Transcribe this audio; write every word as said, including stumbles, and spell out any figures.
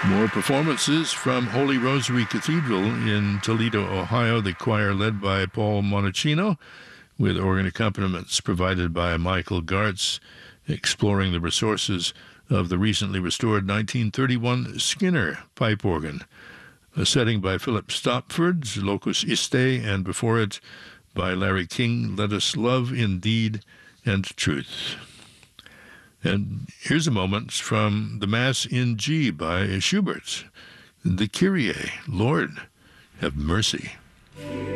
More performances from Holy Rosary Cathedral in Toledo, Ohio. The choir led by Paul Monachino, with organ accompaniments provided by Michael Gartz, exploring the resources of the recently restored nineteen thirty-one Skinner pipe organ. A setting by Philip Stopford's Locus Iste, and before it by Larry King, Let Us Love in Deed and Truth. And here's a moment from the Mass in G by Schubert, the Kyrie, Lord, have mercy.